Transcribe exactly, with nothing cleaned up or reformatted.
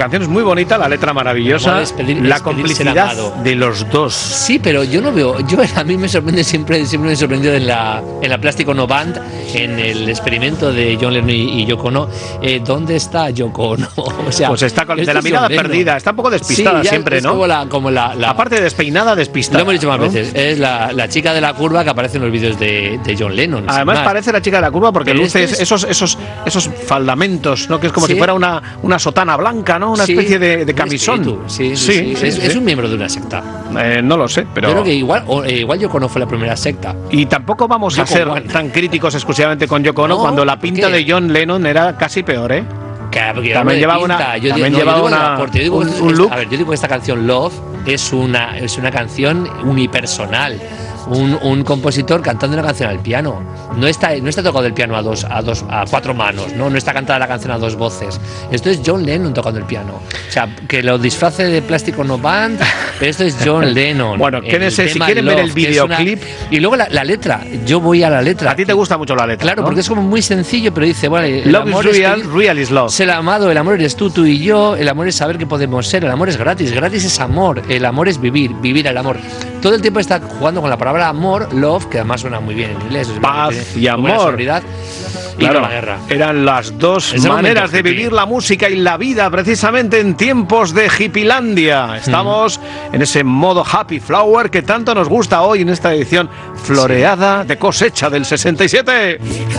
canción es muy bonita, la letra maravillosa, despedir, la complicidad de los dos. Sí, pero yo no veo, yo a mí me sorprende siempre, siempre me he sorprendido en la, en la Plastic Ono Band, en el experimento de John Lennon y, y Yoko Ono, eh, ¿dónde está Yoko Ono? O sea, pues está con de la mirada perdida, está un poco despistada, sí, siempre, es ¿no? Como la, como la, la, aparte de despeinada, despistada. Lo hemos dicho más ¿no? veces, es la, la chica de la curva que aparece en los vídeos de, de John Lennon. Además parece la chica de la curva porque pero luce este es... esos, esos, esos faldamentos, ¿no? Que es como sí. si fuera una, una sotana blanca, ¿no? Una sí. especie de, de camisón. Sí, sí, sí, sí, sí. Es, sí. es un miembro de una secta. Eh, no lo sé, pero... Yo creo que igual, o, eh, igual Yoko Ono fue la primera secta. Y tampoco vamos Yoko a ser One. tan críticos exclusivamente con Yoko Ono, no, cuando la pinta de John Lennon era casi peor, ¿eh? Claro, también llevaba una, yo también digo, llevaba no, una, aporte, yo digo un, es, un look. A ver, yo digo que esta canción Love es una, es una canción unipersonal. Un, un compositor cantando una canción al piano. No está, no está tocando el piano a dos, a dos, a cuatro manos, ¿no? No está cantada la canción a dos voces. Esto es John Lennon tocando el piano. O sea, que lo disfrace de Plastic Ono Band, pero esto es John Lennon. Bueno, quédense, si quieren Love, ver el videoclip. Una... Y luego la, la letra. Yo voy a la letra. A ti te gusta mucho la letra. Claro, ¿no? porque es como muy sencillo, pero dice, bueno, el love amor is real, es que, real is love. Es el amado, el amor eres tú, tú y yo. El amor es saber que podemos ser. El amor es gratis. Gratis es amor. El amor es vivir. Vivir el amor. Todo el tiempo está jugando con la palabra amor, love, que además suena muy bien en inglés. Paz y amor. Y claro, no la guerra. Eran las dos Ese maneras de vivir la música y la vida, precisamente en tiempos de Hippielandia. Estamos mm. en ese modo Happy Flower que tanto nos gusta hoy en esta edición floreada sí. de cosecha del sesenta y siete.